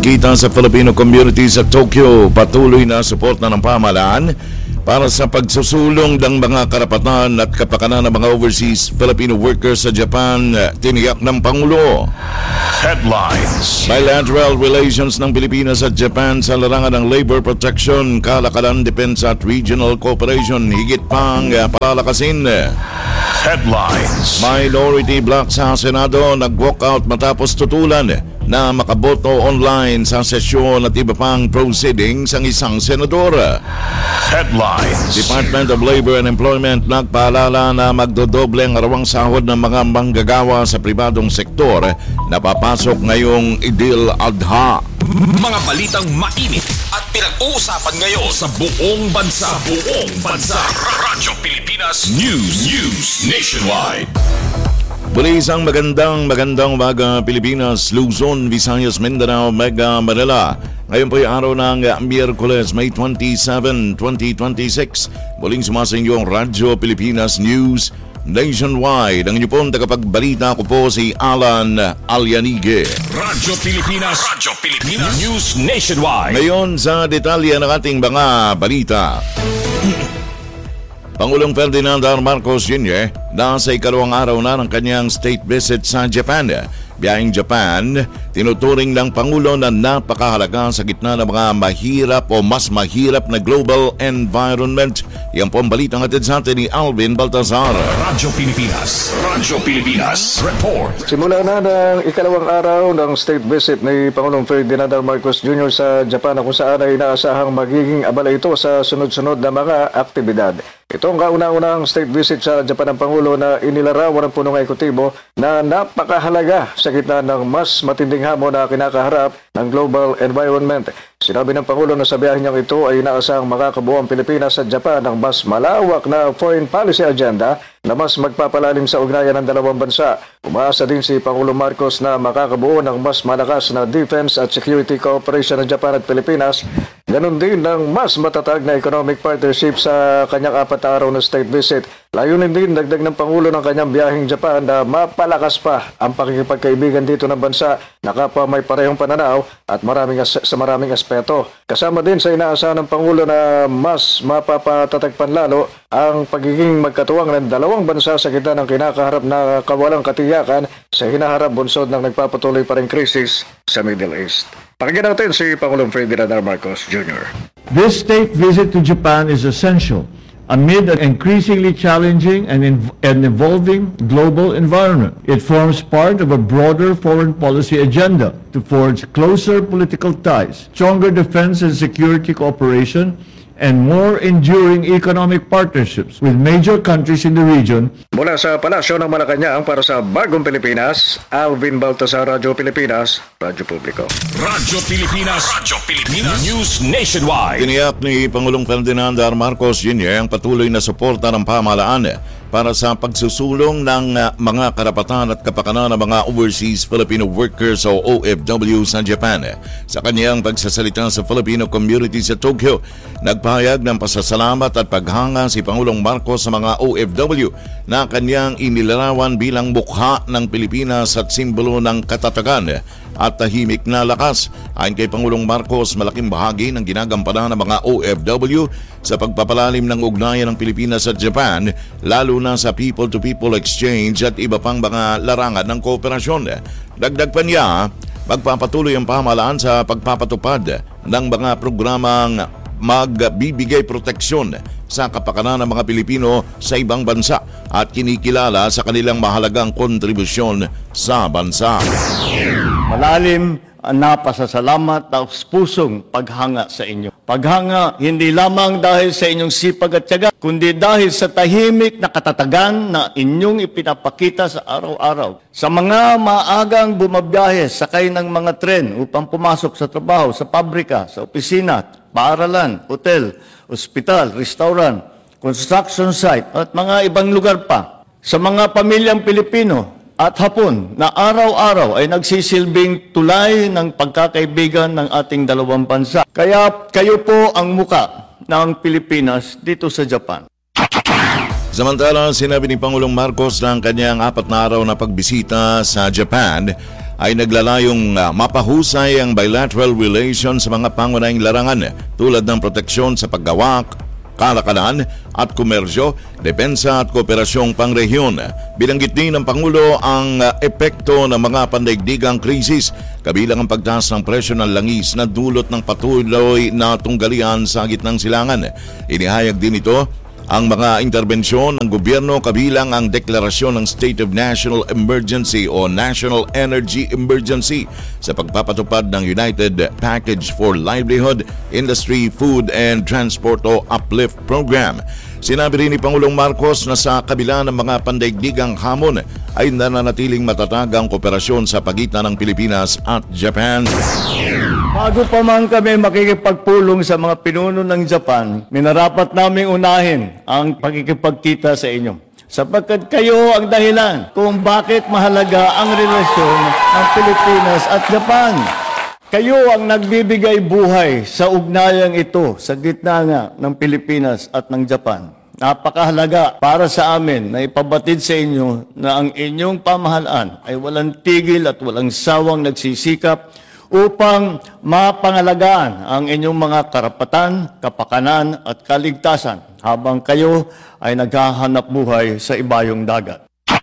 kita sa Filipino community sa Tokyo, patuloy na suporta ng pamahalaan para sa pagsusulong ng mga karapatan at kapakanan ng mga overseas Filipino workers sa Japan, tiniyak ng Pangulo. Headlines. Bilateral relations ng Pilipinas at Japan sa larangan ng labor protection, kalakalan, depensa at regional cooperation higit pang palakasin. Headlines. Minority bloc sa Senado nag-walkout matapos tutulan na makaboto online sa sesyon at iba pang proceedings ang isang senador. Headlines. Department of Labor and Employment nagpaalala na magdodoble ang arawang sahod ng mga manggagawa sa pribadong sektor na papasok ngayong Idil Adha. Mga balitang mainit at pinag-uusapan ngayon sa buong bansa. Radyo Pilipinas News Nationwide. Muli isang magandang umaga Pilipinas, Luzon, Visayas, Mindanao, Mega Manila. Ngayon po ay araw ng Miyerkules, May 27, 2026. Muling sumasainyo ang Radyo Pilipinas News Nationwide. Ang inyo pong tagapagbalita ko po si Alan Alianige. Radyo Pilipinas News Nationwide. Ngayon sa detalye ng ating mga balita. Pangulong Ferdinand R. Marcos Jr. nasa ikalawang araw na ng kanyang state visit sa Japan. Biyaheng Japan, tinuturing ng Pangulo na napakahalaga sa gitna ng mga mahirap o mas mahirap na global environment. Yan po ang balitang hatid sa atin ni Alvin Baltazar. Radyo Pilipinas Report. Simula na ng ikalawang araw ng state visit ni Pangulong Ferdinand R. Marcos Jr. sa Japan, kung saan ay inaasahang magiging abala ito sa sunod-sunod na mga aktibidad. Ito ang kauna-unang state visit sa Japan ng Pangulo na inilarawan ng punong ekutibo na napakahalaga sa gitna ng mas matinding hamon na kinakaharap ng global environment. Sinabi ng Pangulo na sa biyahe niyang ito ay inaasahang makakabuo ang Pilipinas at Japan ng mas malawak na foreign policy agenda na mas magpapalalim sa ugnayan ng dalawang bansa. Umaasa din si Pangulong Marcos na makakabuo ng mas malakas na defense at security cooperation ng Japan at Pilipinas. Ganon din ng mas matatag na economic partnership sa kanyang 4 na araw na state visit. Layunin din dagdag ng Pangulo ng kanyang biyaheng Japan na mapalakas pa ang pakikipagkaibigan dito ng bansa na kapwa may parehong pananaw at sa maraming aspeto. Kasama din sa inaasahan ng Pangulo na mas mapapatatagpan lalo ang pagiging magkatuwang ng dalawang bansa sa gitna ng kinakaharap na kawalang katiyakan sa hinaharap bunsod ng nagpapatuloy pa ring krisis sa Middle East. Pakinggan natin si Pangulong Ferdinand R. Marcos Jr. This state visit to Japan is essential amid an increasingly challenging and evolving global environment. It forms part of a broader foreign policy agenda to forge closer political ties, stronger defense and security cooperation, and more enduring economic partnerships with major countries in the region. Mula sa Palasyo ng Malacanang para sa Bagong Pilipinas, Alvin Baltazar, Radyo Pilipinas, Radyo Publiko. Radyo Pilipinas News Nationwide. Tiniyak ni Pangulong Ferdinand R. Marcos Jr. ang patuloy na suporta ng pamahalaan para sa pagsusulong ng mga karapatan at kapakanan ng mga overseas Filipino workers o OFW sa Japan. Sa kanyang pagsasalita sa Filipino community sa Tokyo, nagpahayag ng pasasalamat at paghanga si Pangulong Marcos sa mga OFW na kanyang inilarawan bilang mukha ng Pilipinas at simbolo ng katatagan at tahimik na lakas. Ayon kay Pangulong Marcos, malaking bahagi ng ginagampanan ng mga OFW sa pagpapalalim ng ugnayan ng Pilipinas at Japan, lalo na sa people-to-people exchange at iba pang mga larangan ng kooperasyon. Dagdag pa niya, magpapatuloy ang pamahalaan sa pagpapatupad ng mga programang magbibigay proteksyon sa kapakanan ng mga Pilipino sa ibang bansa at kinikilala sa kanilang mahalagang kontribusyon sa bansa. Malalim na pasasalamat at pusong paghanga sa inyo. Paghanga hindi lamang dahil sa inyong sipag at tiyaga, kundi dahil sa tahimik na katatagan na inyong ipinapakita sa araw-araw. Sa mga maagang bumabiyahe, sakay ng mga tren upang pumasok sa trabaho, sa pabrika, sa opisina, paaralan, hotel, ospital, restaurant, construction site at mga ibang lugar pa. Sa mga pamilyang Pilipino at Hapon na araw-araw ay nagsisilbing tulay ng pagkakaibigan ng ating dalawang bansa. Kaya kayo po ang muka ng Pilipinas dito sa Japan. Samantala, sinabi ni Pangulong Marcos na ang kanyang 4 na araw na pagbisita sa Japan ay naglalayong mapahusay ang bilateral relations sa mga pangunahing larangan tulad ng proteksyon sa paggawa, kalakalan at komersyo, depensa at kooperasyong pangrehiyon. Binanggit din ng Pangulo ang epekto ng mga pandaigdigang krisis, kabilang ang pagtaas ng presyo ng langis na dulot ng patuloy na tunggalian sa gitnang silangan. Inihayag din ito ang mga interbensyon ng gobyerno kabilang ang deklarasyon ng State of National Emergency o National Energy Emergency sa pagpapatupad ng United Package for Livelihood, Industry, Food and Transport o UPLIFT Program. Sinabi rin ni Pangulong Marcos na sa kabila ng mga pandaigdigang hamon ay nananatiling matatag ang kooperasyon sa pagitan ng Pilipinas at Japan. Bago pa man kami makikipagpulong sa mga pinuno ng Japan, minarapat naming unahin ang pakikipagkita sa inyo. Sapagkat kayo ang dahilan kung bakit mahalaga ang relasyon ng Pilipinas at Japan. Kayo ang nagbibigay buhay sa ugnayang ito sa gitna nga ng Pilipinas at ng Japan. Napakahalaga para sa amin na ipabatid sa inyo na ang inyong pamahalaan ay walang tigil at walang sawang nagsisikap upang mapangalagaan ang inyong mga karapatan, kapakanan at kaligtasan habang kayo ay naghahanap buhay sa ibayong dagat.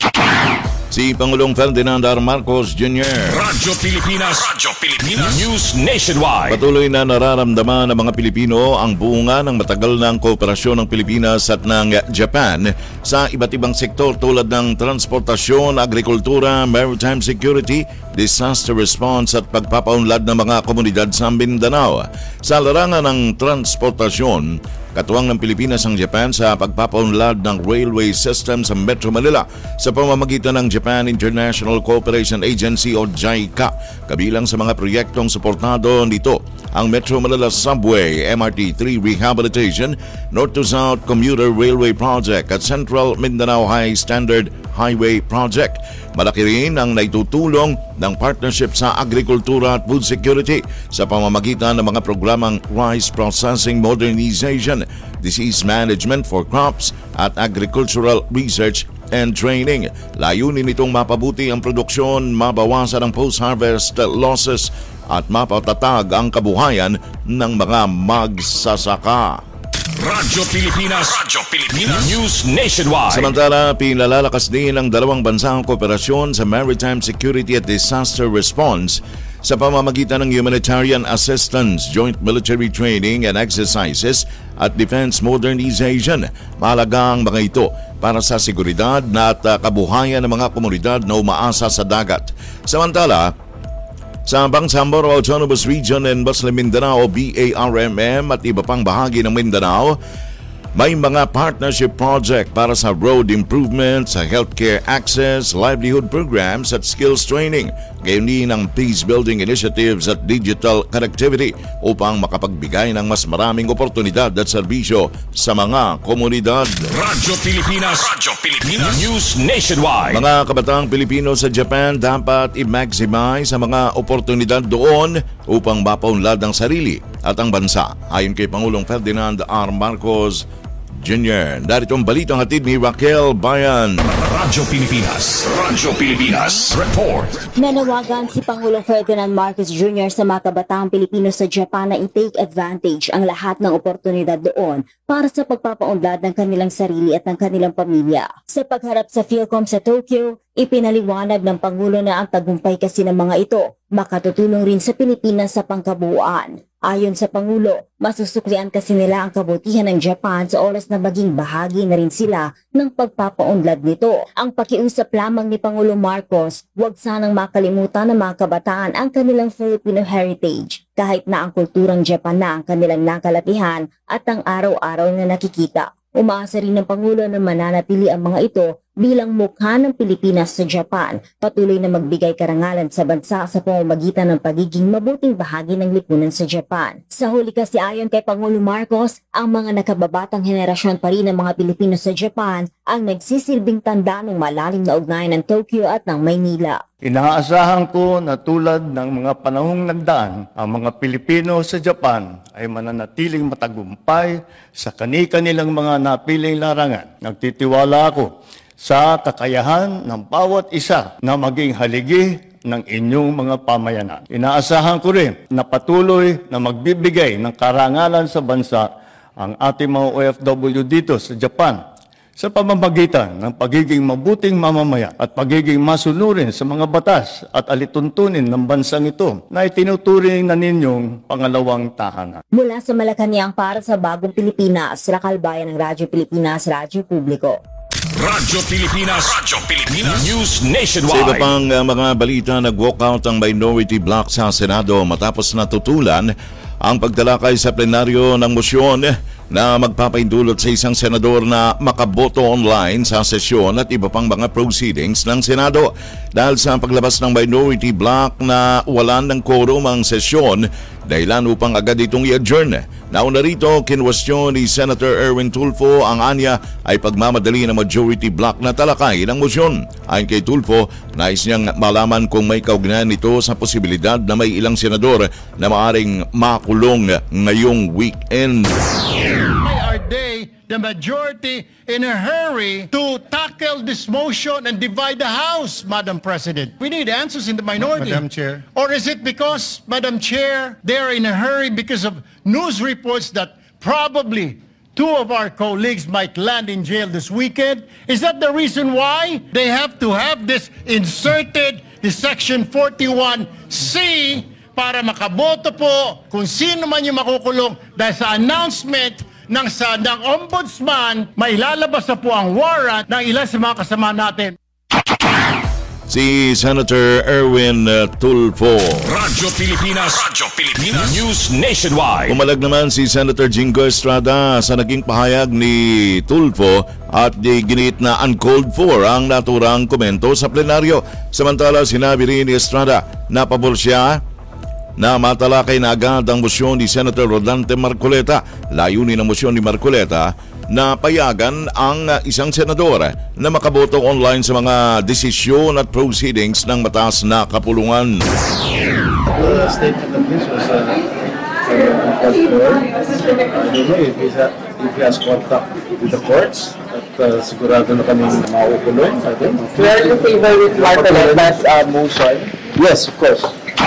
Si Pangulong Ferdinand R. Marcos Jr. Radyo Pilipinas News Nationwide. Patuloy na nararamdaman ng mga Pilipino ang bunga ng matagal ng kooperasyon ng Pilipinas at ng Japan sa iba't ibang sektor tulad ng transportasyon, agrikultura, maritime security, disaster response at pagpapaunlad ng mga komunidad sa Mindanao. Sa larangan ng transportasyon, katuwang ng Pilipinas ang Japan sa pagpapaunlad ng railway system sa Metro Manila sa pamamagitan ng Japan International Cooperation Agency o JICA. Kabilang sa mga proyektong suportado nito ang Metro Manila Subway, MRT-3 Rehabilitation, North to South Commuter Railway Project at Central Mindanao High Standard Highway Project. Malaki rin ang naitutulong ng partnership sa agrikultura at food security sa pamamagitan ng mga programang rice processing modernization, disease management for crops at agricultural research and training. Layunin nitong mapabuti ang produksyon, mabawasan ang post-harvest losses at mapatatag ang kabuhayan ng mga magsasaka. Radyo Pilipinas News Nationwide. Samantala, pinalalakas din ng dalawang bansang kooperasyon sa maritime security at disaster response sa pamamagitan ng humanitarian assistance, joint military training and exercises at defense modernization. Mahalaga ang mga ito para sa seguridad at kabuhayan ng mga komunidad na umaasa sa dagat. Samantala, sa Bangsamoro Autonomous Region and Muslim Mindanao BARMM at iba pang bahagi ng Mindanao, may mga partnership project para sa road improvements, sa healthcare access, livelihood programs at skills training, gayon din ang peace building initiatives at digital connectivity upang makapagbigay ng mas maraming oportunidad at serbisyo sa mga komunidad. Radyo Pilipinas News Nationwide. Mga kabataang Pilipino sa Japan dapat i-maximize ang mga oportunidad doon upang mapaunlad ang sarili at ang bansa. Ayon kay Pangulong Ferdinand R. Marcos Jr. Darito ang balitang hatid ni Raquel Bayan. Radyo Pilipinas Report. Nanawagan si Pangulong Ferdinand Marcos Jr. sa mga kabataang Pilipino sa Japan na i-take advantage ang lahat ng oportunidad doon para sa pagpapaunlad ng kanilang sarili at ng kanilang pamilya. Sa pagharap sa PhilCom sa Tokyo, ipinaliwanag ng Pangulo na ang tagumpay kasi ng mga ito makatutulong rin sa Pilipinas sa pangkabuuan. Ayon sa Pangulo, masusuklian kasi nila ang kabutihan ng Japan sa oras na maging bahagi na rin sila ng pagpapaunlad nito. Ang pakiusap lamang ni Pangulong Marcos, huwag sanang makalimutan ng mga kabataan ang kanilang Filipino heritage, kahit na ang kulturang Japan na ang kanilang nakalatihan at ang araw-araw na nakikita. Umaasa rin ng Pangulo na mananatili ang mga ito bilang mukha ng Pilipinas sa Japan, patuloy na magbigay karangalan sa bansa sa pamamagitan ng pagiging mabuting bahagi ng lipunan sa Japan. Sa huli kasi ayon kay Pangulo Marcos, ang mga nakababatang henerasyon pa rin ng mga Pilipino sa Japan ang nagsisilbing tanda ng malalim na ugnayan ng Tokyo at ng Maynila. Inaasahan ko na tulad ng mga panahong nagdaan, ang mga Pilipino sa Japan ay mananatiling matagumpay sa kani-kanilang mga napiling larangan. Nagtitiwala ako sa kakayahan ng bawat isa na maging haligi ng inyong mga pamayanan. Inaasahan ko rin na patuloy na magbibigay ng karangalan sa bansa ang ating mga OFW dito sa Japan sa pamamagitan ng pagiging mabuting mamamayan at pagiging masunurin sa mga batas at alituntunin ng bansang ito na itinuturing na ninyong pangalawang tahanan. Mula sa Malacanang para sa Bagong Pilipinas, Rakal Bayan ng Radyo Pilipinas, Radyo Publiko. Radyo Pilipinas. Radyo Pilipinas. News Sa iba Nationwide. pang mga balita, nag-walkout ang minority bloc sa Senado matapos natutulan ang pagtalakay sa plenaryo ng mosyon na magpapaindulot sa isang senador na makaboto online sa sesyon at iba pang mga proceedings ng Senado. Dahil sa paglabas ng minority bloc na walan ng quorum ang sesyon, dahilan upang agad itong i-adjourn. Nauna rito, kinwestiyon ni Senator Erwin Tulfo ang anya ay pagmamadali ng majority bloc na talakay ng mosyon. Ayon kay Tulfo, nais niyang malaman kung may kaugnayan nito sa posibilidad na may ilang senador na maaring makulong ngayong weekend. Why are they, the majority, in a hurry to tackle this motion and divide the House, Madam President? We need answers in the minority. Madam Chair. Or is it because, Madam Chair, they're in a hurry because of news reports that probably two of our colleagues might land in jail this weekend? Is that the reason why they have to have this inserted, this Section 41C, para makaboto po kung sino man yung makukulong dahil sa announcement ng Ombudsman, may lalabas na po ang warrant ng ilan sa mga kasama natin. Si Senator Erwin Tulfo. Radyo Pilipinas. Radyo Pilipinas. News Nationwide. Pumalag naman si Senator Jingo Estrada sa naging pahayag ni Tulfo at ginit na uncalled for ang naturang komento sa plenaryo. Samantala, sinabi rin ni Estrada na pabor siya na matalakay na agad ang mosyon ni Senator Rodante Marcoleta. Layunin ng mosyon ni Marcoleta na payagan ang isang senador na makaboto online sa mga desisyon at proceedings ng mataas na kapulungan. The statement of this was uncalled for. I don't know if he has contact with the courts at sigurado na kami maukulong. I don't know. We are in favor with Marcoleta's motion. Yes, of course.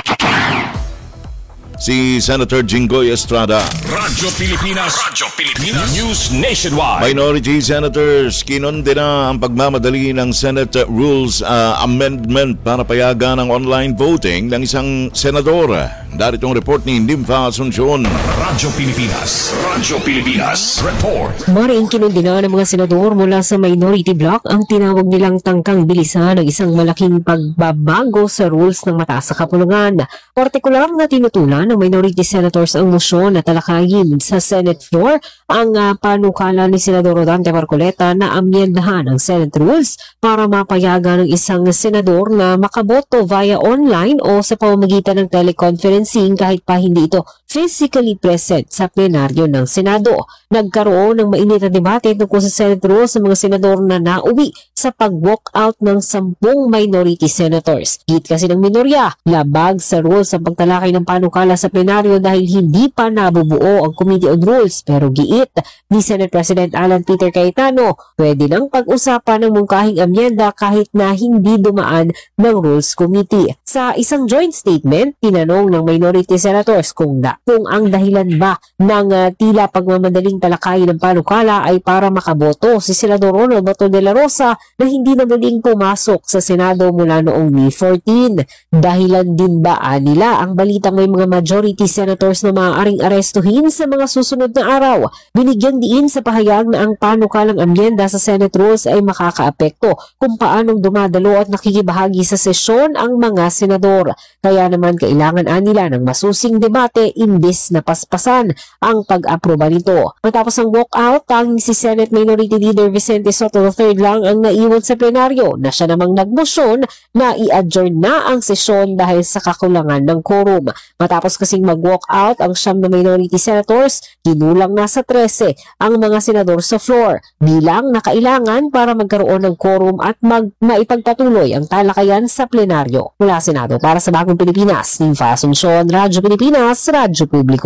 Si Senator Jingoy Estrada. Radyo Pilipinas. Radyo Pilipinas. News Nationwide. Minority Senators kinonde na ang pagmamadali ng Senate Rules Amendment para payagan ang online voting ng isang senador. Daritong report ni Nympha Asuncion. Radyo Pilipinas. Radyo Pilipinas. Report. Maring kinundina ng mga senador mula sa minority bloc ang tinawag nilang tangkang bilisan ng isang malaking pagbabago sa rules ng mataas na kapulungan. Partikular na tinutulan ng minority senators ang motion na talakayin sa Senate floor ang panukala ni Senador Rodante Marcoleta na amyendahan ang Senate rules para mapayagan ng isang senador na makaboto via online o sa pamamagitan ng teleconferencing kahit pa hindi ito physically present sa plenaryo ng Senado. Nagkaroon ng mainit na debate tungkol sa Senate rules sa mga senador na nauwi sa pag-walk out ng 10 minority senators. Git kasi ng minorya, labag sa rules ang pagtalakay ng panukala sa plenaryo dahil hindi pa nabubuo ang Committee on Rules, pero giit ni Senate President Alan Peter Cayetano, pwede nang pag-usapan ng mungkahing amyenda kahit na hindi dumaan ng Rules Committee. Sa isang joint statement, tinanong ng minority senators kung ang dahilan ba ng tila pagmamadaling talakay ng panukala ay para makaboto si Senador Ronald Bato de la Rosa na hindi na muling pumasok sa Senado mula noong May 14. Dahilan din ba nila ang balitang may mga majority senators na maaaring arestuhin sa mga susunod na araw? Binigyan diin sa pahayag na ang panukalang amyenda sa Senate Rules ay makakaapekto kung paanong dumadalo at nakikibahagi sa sesyon ang mga senador. Kaya naman kailangan nila ng masusing debate imbis na paspasan ang pag-aproba nito. Matapos ang walkout, tanging si Senate Minority Leader Vicente Soto III lang ang naiwan sa plenaryo na siya namang nagmosyon na i-adjourn na ang sesyon dahil sa kakulangan ng quorum. Matapos kasing mag-walkout ang 9 na minority senators, kinulang na sa 13 ang mga senador sa floor bilang na kailangan para magkaroon ng quorum at maipagpatuloy ang talakayan sa plenaryo. Mula Senado para sa Bagong Pilipinas, Nympha Asuncion, Radyo Pilipinas, Radyo Publiko.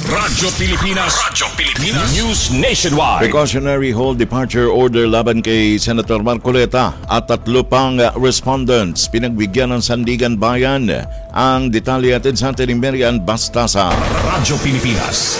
Radyo Pilipinas. News Nationwide. Precautionary hold departure order laban kay Senator Marcoleta at 3 pang respondents. Pinagbigyan ng Sandigan Bayan. Ang detalye atin sa atin ni Marian Bastasa. Radyo Pilipinas.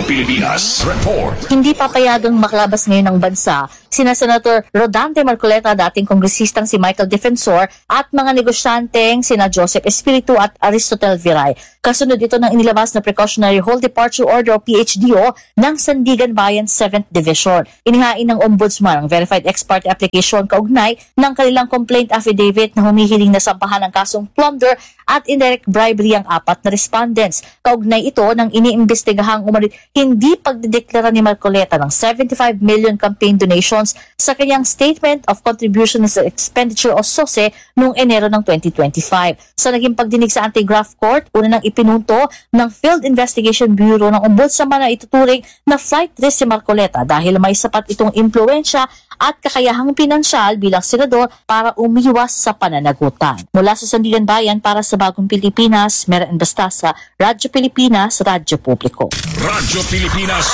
Report. Hindi papayagang makalabas ngayon ng bansa sina Senator Rodante Marcoleta, dating kongresistang si Michael Defensor at mga negosyanteng sina Joseph Espiritu at Aristotel Viray. Kasunod ito ng inilabas na Precautionary Hold Departure Order o PHDO ng Sandigan Bayan 7th Division. Inihain ng Ombudsman ang verified ex parte application kaugnay ng kanilang complaint affidavit na humihiling na sampahan ng kasong plunder at indirect bribery ang 4 na respondents. Kaugnay ito ng iniimbestigahang umalit hindi pagdedeklara ni Marcoleta ng 75 million campaign donations sa kanyang Statement of Contributions and Expenditure o SOSE noong Enero ng 2025. Sa naging pagdinig sa Anti-Graft Court, una nang ipinunto ng Field Investigation Bureau ng Ombudsman na ituturing na flight risk si Marcoleta dahil may sapat itong impluensya at kakayahang pinansyal bilang senador para umiwas sa pananagutan. Mula sa Sandigan Bayan para sa Bagong Pilipinas, Marian Bastasa, Radyo Pilipinas, Radyo Publiko. Radyo Pilipinas.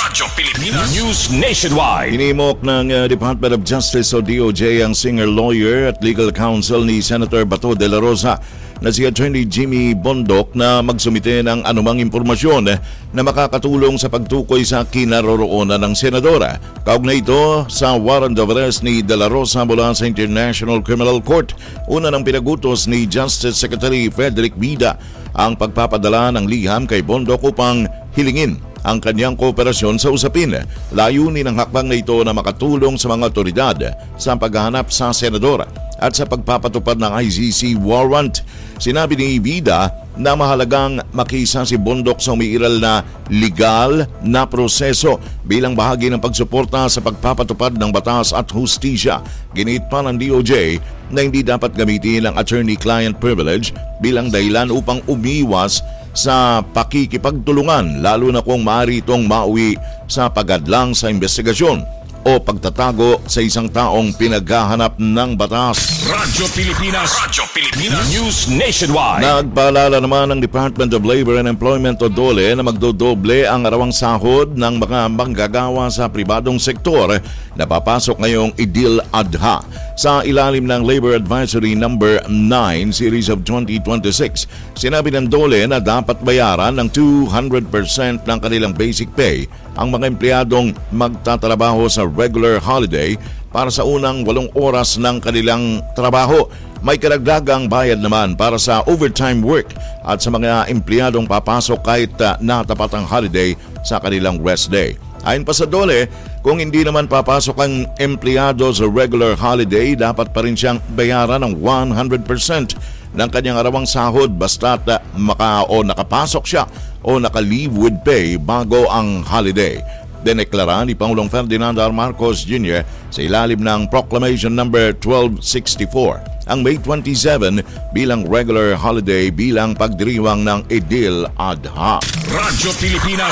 News Nationwide. Inimok ng Department of Justice o DOJ ang singer-lawyer at legal counsel ni Senator Bato de la Rosa na si Attorney Jimmy Bondoc na magsumite ng anumang impormasyon na makakatulong sa pagtukoy sa kinaroroonan ng senadora. Kaugnay ito sa warrant of arrest ni De La Rosa mula sa International Criminal Court. Una ng pinagutos ni Justice Secretary Frederick Bida ang pagpapadala ng liham kay Bondoc upang hilingin ang kanyang kooperasyon sa usapin. Layunin ng hakbang na ito na makatulong sa mga otoridad sa paghahanap sa senadora at sa pagpapatupad ng ICC warrant. Sinabi ni Vida na mahalagang makisa si Bondoc sa umiiral na legal na proseso bilang bahagi ng pagsuporta sa pagpapatupad ng batas at hustisya. Ginit pa ng DOJ na hindi dapat gamitin ang attorney-client privilege bilang dahilan upang umiwas sa pakikipagtulungan, lalo na kung maaari itong mauwi sa pagadlang sa investigasyon o pagtatago sa isang taong pinaghahanap ng batas. Radyo Pilipinas. News Nationwide. Nagpaalala naman ng Department of Labor and Employment o DOLE na magdodoble ang arawang sahod ng mga manggagawa sa pribadong sektor na papasok ngayong Idil Adha. Sa ilalim ng Labor Advisory Number 9 Series of 2026, sinabi ng DOLE na dapat bayaran ng 200% ng kanilang basic pay ang mga empleyadong magtatrabaho sa regular holiday para sa unang 8 oras ng kanilang trabaho. May karagdagang bayad naman para sa overtime work at sa mga empleyadong papasok kahit natapat ang holiday sa kanilang rest day. Ayon pa sa DOLE, kung hindi naman papasok ang empleyado sa regular holiday, dapat pa rin siyang bayaran ng 100% ng kanyang arawang sahod basta't nakapasok siya o naka-leave with pay bago ang holiday. Dineklara ni Pangulong Ferdinand R. Marcos Jr. sa ilalim ng Proclamation Number 1264 ang May 27 bilang regular holiday bilang pagdiriwang ng Idil Adha. Radyo Pilipinas.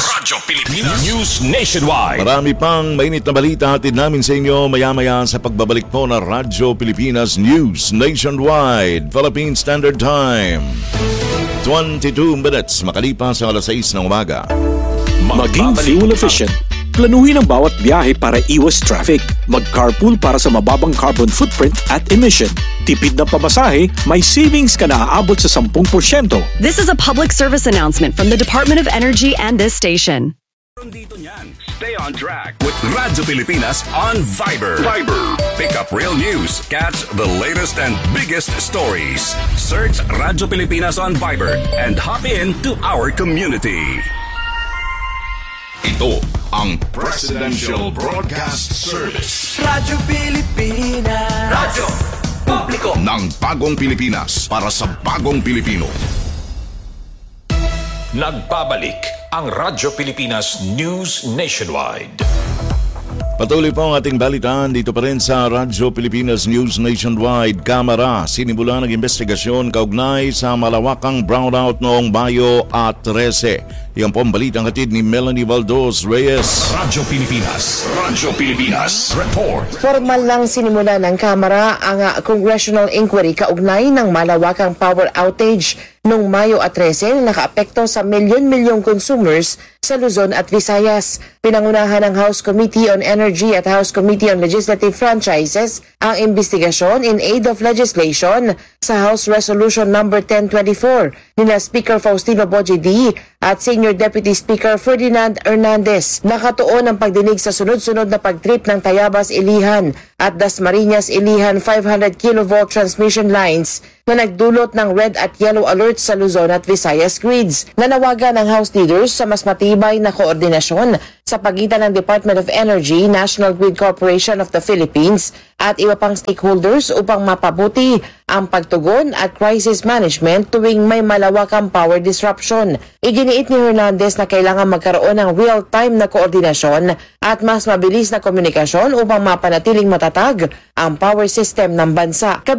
News Nationwide. Marami pang mainit na balita hatid namin sa inyo maya-maya sa pagbabalik po ng Radyo Pilipinas News Nationwide, Philippine Standard Time. 22 minutes makalipas sa alas 6 ng umaga. Maging fuel efficient. Planuhin ang bawat biyahe para iwas traffic. Mag-carpool para sa mababang carbon footprint at emission. Tipid na pamasahe, may savings ka na aabot sa 10%. This is a public service announcement from the Department of Energy and this station. Stay on track with Radyo Pilipinas on Viber. Pick up real news. Catch the latest and biggest stories. Search Radyo Pilipinas on Viber and hop in to our community. Ito ang Presidential Broadcast Service. Radyo Pilipinas. Radyo Publiko ng Bagong Pilipinas para sa Bagong Pilipino. Nagbabalik ang Radyo Pilipinas News Nationwide. Patuloy po ang ating balitaan dito pa rin sa Radyo Pilipinas News Nationwide. Kamara, sinimula ng investigasyon kaugnay sa malawakang brownout noong Mayo at 13. Yan po ang balitang hatid ni Melanie Valdos Reyes. Radyo Pilipinas Report. Formal lang sinimula ng Kamara ang congressional inquiry kaugnay ng malawakang power outage noong Mayo 13 na nakaapekto sa milyon-milyong consumers sa Luzon at Visayas. Pinangunahan ng House Committee on Energy at House Committee on Legislative Franchises ang investigasyon in aid of legislation sa House Resolution No. 1024 nila Speaker Faustino Boje D at Senior Deputy Speaker Ferdinand Hernandez. Nakatuon ang pagdinig sa sunod-sunod na pagtrip ng Tayabas Ilihan at Dasmariñas Ilihan 500 kV transmission lines na nagdulot ng red at yellow alerts sa Luzon at Visayas grids. Nanawagan ng House leaders sa mas matibay na koordinasyon sa pagitan ng Department of Energy, National Grid Corporation of the Philippines at iba pang stakeholders upang mapabuti ang pagtugon at crisis management tuwing may malawakang power disruption. Iginiit ni Hernandez na kailangan magkaroon ng real-time na koordinasyon at mas mabilis na komunikasyon upang mapanatiling matatag ang power system ng bansa.